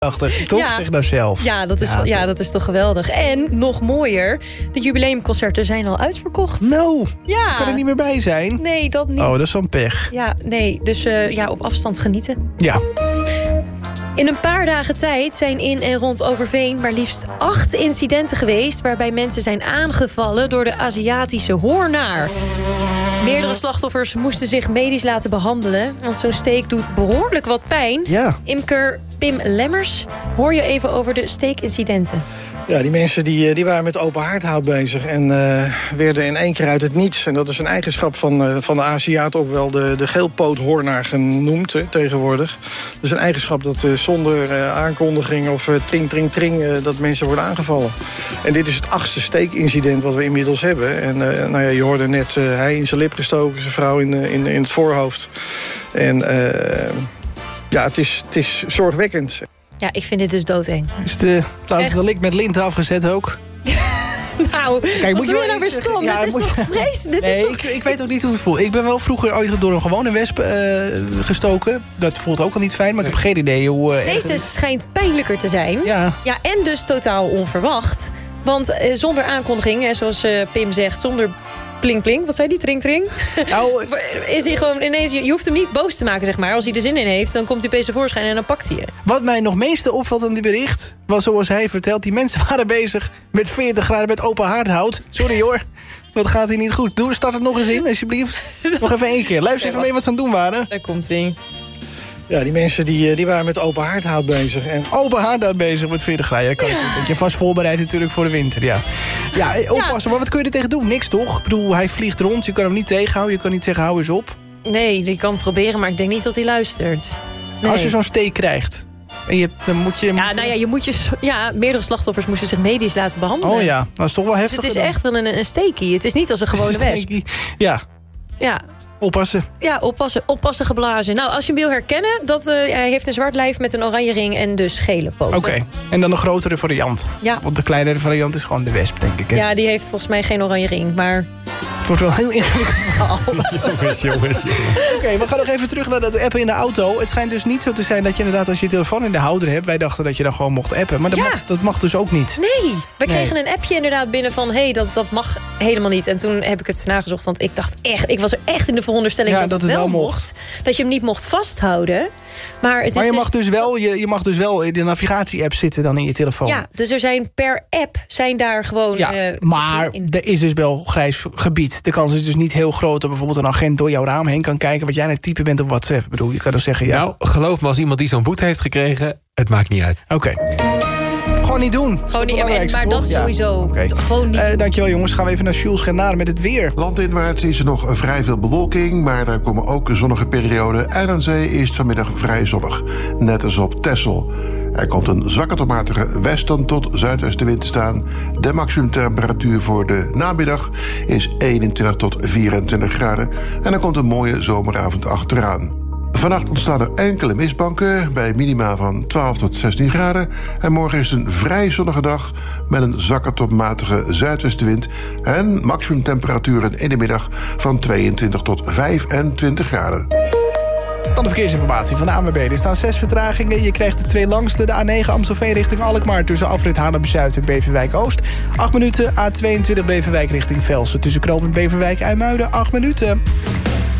Prachtig, toch? Ja. Zeg nou zelf. Dat is toch geweldig. En nog mooier, de jubileumconcerten zijn al uitverkocht. Nou, Ja. kan er niet meer bij zijn. Nee, dat niet. Oh, dat is wel een pech. Ja, nee. Dus op afstand genieten. Ja. In een paar dagen tijd zijn in en rond Overveen maar liefst 8 incidenten geweest waarbij mensen zijn aangevallen door de Aziatische hoornaar. Meerdere slachtoffers moesten zich medisch laten behandelen, want zo'n steek doet behoorlijk wat pijn. Ja. Imker Pim Lemmers, hoor je even over de steekincidenten. Ja, die mensen die waren met open haardhout bezig en werden in één keer uit het niets. En dat is een eigenschap van de Aziat, ook wel de geelpoothoornaar genoemd tegenwoordig. Dat is een eigenschap dat zonder aankondiging of tring, tring, tring, dat mensen worden aangevallen. En dit is het 8e steekincident wat we inmiddels hebben. En je hoorde net hij in zijn lip gestoken, zijn vrouw in het voorhoofd. En het is zorgwekkend. Ja, ik vind dit dus doodeng. Is de laatste delik met linten afgezet ook? Nou, Kijk, wat doe je nou weer zeggen? stom? Ja, Dit is toch vreselijk? Ik weet ook niet hoe het voelt. Ik ben wel vroeger ooit door een gewone wesp gestoken. Dat voelt ook al niet fijn, maar ik heb geen idee hoe... Deze schijnt pijnlijker te zijn. Ja. Ja, en dus totaal onverwacht. Want zonder aankondiging, zoals Pim zegt, zonder pling pling, wat zei die? Tring tring? Nou, is hij gewoon ineens, je hoeft hem niet boos te maken, zeg maar. Als hij er zin in heeft, dan komt hij opeens tevoorschijn en dan pakt hij je. Wat mij nog meeste opvalt aan dit bericht was, zoals hij vertelt, die mensen waren bezig met 40 graden met open haardhout. Sorry hoor, wat gaat hier niet goed? Start het nog eens in, alsjeblieft. Nog even 1 keer. Luister even mee wat ze aan het doen waren. Daar komt hij. Ja, die mensen die waren met open haardhout bezig. En open haardhout bezig met 40 graden. Ja, kan je vast voorbereid natuurlijk voor de winter, ja. Ja, oppassen. Maar wat kun je er tegen doen? Niks, toch? Ik bedoel, hij vliegt rond. Je kan hem niet tegenhouden. Je kan niet zeggen, hou eens op. Nee, die kan het proberen, maar ik denk niet dat hij luistert. Nee. Als je zo'n steek krijgt. En dan moet je... meerdere slachtoffers moesten zich medisch laten behandelen. Oh ja, dat is toch wel heftig. Dus het is echt wel een steekie. Het is niet als een gewone wesp. Ja. Ja. Oppassen. Ja, oppassen geblazen. Nou, als je hem wil herkennen, hij heeft een zwart lijf met een oranje ring en dus gele poten. Oké. En dan een grotere variant. Ja. Want de kleinere variant is gewoon de wesp, denk ik. Hè? Ja, die heeft volgens mij geen oranje ring, maar... Het wordt wel heel ingewikkeld verhaal. jongens. Oké, we gaan nog even terug naar dat appen in de auto. Het schijnt dus niet zo te zijn dat je inderdaad als je telefoon in de houder hebt... wij dachten dat je dan gewoon mocht appen. Maar dat mag dus ook niet. Nee, we kregen een appje inderdaad binnen van... dat mag helemaal niet. En toen heb ik het nagezocht, want ik dacht echt... ik was er echt in de veronderstelling dat het wel mocht. Dat je hem niet mocht vasthouden. Maar je mag dus wel in de navigatie-app zitten dan in je telefoon. Ja, dus er zijn per app zijn daar gewoon... Ja, maar er is dus wel grijs gebied. De kans is dus niet heel groot dat bijvoorbeeld een agent door jouw raam heen kan kijken... wat jij aan het typen bent op WhatsApp. Ik bedoel, je kan dus zeggen... Ja. Nou, geloof me, als iemand die zo'n boete heeft gekregen... het maakt niet uit. Oké. Gewoon niet doen. Gewoon niet, maar dat sowieso. Okay. Gewoon niet doen. Dankjewel jongens. Gaan we even naar Jules Genade met het weer. Landinwaarts is er nog vrij veel bewolking, maar daar komen ook zonnige perioden. En aan zee is het vanmiddag vrij zonnig. Net als op Texel. Er komt een zwakke tot matige westen tot zuidwestenwind te staan. De maximumtemperatuur voor de namiddag is 21 tot 24 graden. En er komt een mooie zomeravond achteraan. Vannacht ontstaan er enkele mistbanken bij minima van 12 tot 16 graden. En morgen is het een vrij zonnige dag met een zwakke tot matige zuidwestenwind. En maximumtemperaturen in de middag van 22 tot 25 graden. Dan de verkeersinformatie van de ANWB. Er staan 6 vertragingen. Je krijgt de 2 langste. De A9 Amstelveen richting Alkmaar tussen afrit Haarlem-Zuid en Beverwijk-Oost. 8 minuten. A22 Beverwijk richting Velsen tussen Knoop en Beverwijk-IJmuiden. 8 minuten.